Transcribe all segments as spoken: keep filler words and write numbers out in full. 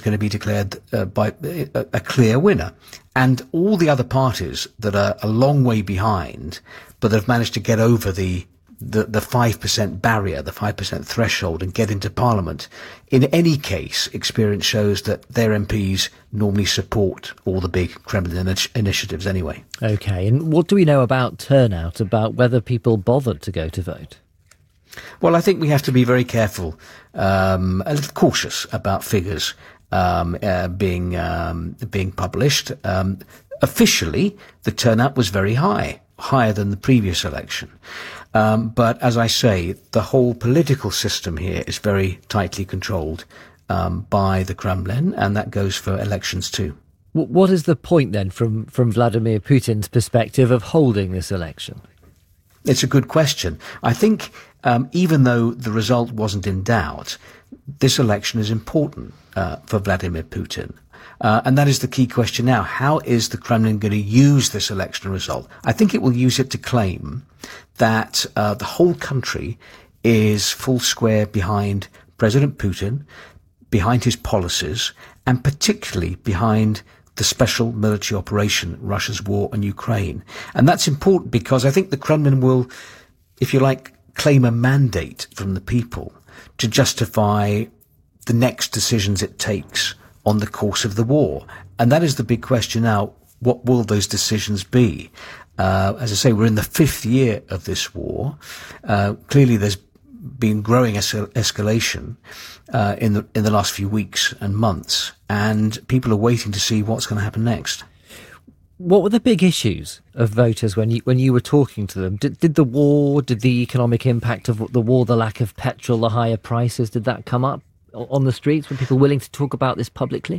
going to be declared uh, by a, a clear winner. And all the other parties that are a long way behind, but have managed to get over the the, the five percent barrier, the five percent threshold, and get into Parliament, in any case, experience shows that their M Ps normally support all the big Kremlin initi- initiatives anyway. OK, and what do we know about turnout, about whether people bothered to go to vote? Well, I think we have to be very careful, um, a little cautious about figures um, uh, being um, being published. Um, officially, the turnout was very high, higher than the previous election. Um, but as I say, the whole political system here is very tightly controlled um, by the Kremlin, and that goes for elections too. What is the point then, from, from Vladimir Putin's perspective, of holding this election? It's a good question. I think um, even though the result wasn't in doubt, this election is important uh, for Vladimir Putin. Uh, and that is the key question now. How is the Kremlin going to use this election result? I think it will use it to claim that uh, the whole country is full square behind President Putin, behind his policies, and particularly behind the special military operation, Russia's war on Ukraine. And that's important because I think the Kremlin will, if you like, claim a mandate from the people to justify the next decisions it takes on the course of the war. And that is the big question now. What will those decisions be? Uh, as I say, we're in the fifth year of this war. Uh, clearly there's been growing es- escalation uh, in the in the last few weeks and months, and people are waiting to see what's going to happen next. What were the big issues of voters when you when you were talking to them? Did, did the war, did the economic impact of the war, the lack of petrol, the higher prices, did that come up on the streets? Were people willing to talk about this publicly?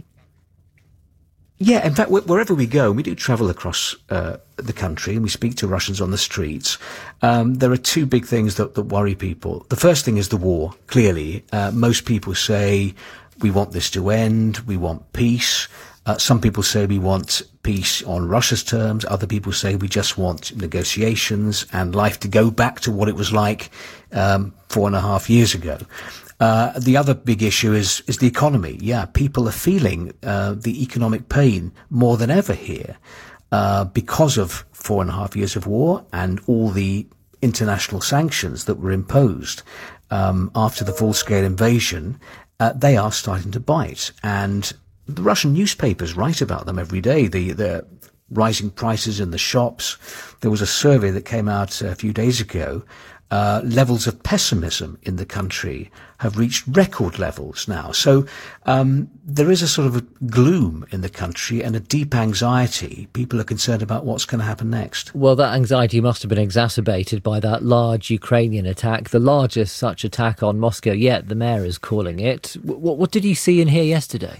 Yeah, in fact, wherever we go, we do travel across uh, the country and we speak to Russians on the streets. Um, there are two big things that, that worry people. The first thing is the war, clearly. Uh, most people say, we want this to end, we want peace. Uh, some people say we want peace on Russia's terms. Other people say we just want negotiations and life to go back to what it was like um, four and a half years ago. Uh, the other big issue is, is the economy. Yeah, people are feeling, uh, the economic pain more than ever here, uh, because of four and a half years of war and all the international sanctions that were imposed, um, after the full-scale invasion. Uh, they are starting to bite. And the Russian newspapers write about them every day. The, the rising prices in the shops. There was a survey that came out a few days ago. Uh, levels of pessimism in the country have reached record levels now. So um, there is a sort of a gloom in the country and a deep anxiety. People are concerned about what's going to happen next. Well, that anxiety must have been exacerbated by that large Ukrainian attack, the largest such attack on Moscow yet, the mayor is calling it. What, what did you see and hear yesterday?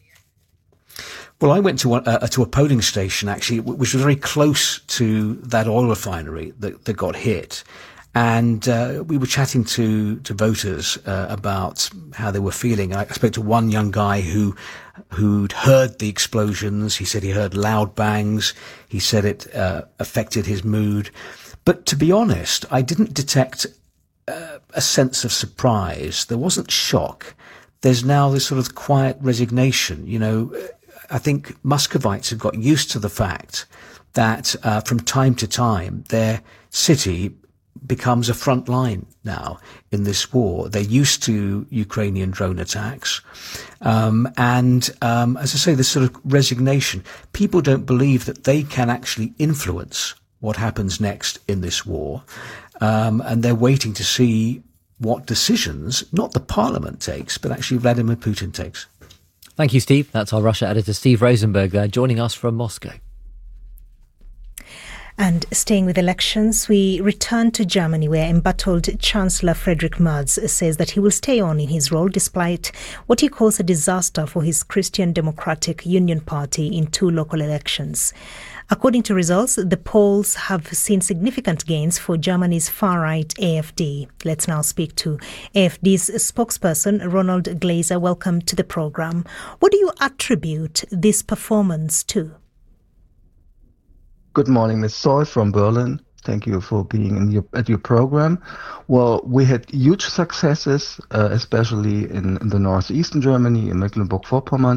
Well, I went to a, uh, to a polling station, actually, which was very close to that oil refinery that, that got hit. And uh, we were chatting to to voters uh, about how they were feeling. I spoke to one young guy who who'd heard the explosions. He said he heard loud bangs. He said it uh, affected his mood. But to be honest, I didn't detect uh, a sense of surprise. There wasn't shock. There's now this sort of quiet resignation. You know, I think Muscovites have got used to the fact that uh, from time to time their city becomes a front line now in this war. They're used to Ukrainian drone attacks. Um, and, um, as I say, this sort of resignation. People don't believe that they can actually influence what happens next in this war. Um, and they're waiting to see what decisions, not the parliament takes, but actually Vladimir Putin takes. Thank you, Steve. That's our Russia editor, Steve Rosenberg, there, joining us from Moscow. And staying with elections, we return to Germany, where embattled Chancellor Friedrich Merz says that he will stay on in his role despite what he calls a disaster for his Christian Democratic Union Party in two local elections. According to results, the polls have seen significant gains for Germany's far-right A F D. Let's now speak to A F D's spokesperson, Ronald Glaser. Welcome to the program. What do you attribute this performance to? Good morning, Miz Soy from Berlin. Thank you for being in your, at your program. Well, we had huge successes, uh, especially in, in the northeastern Germany, in Mecklenburg-Vorpommern.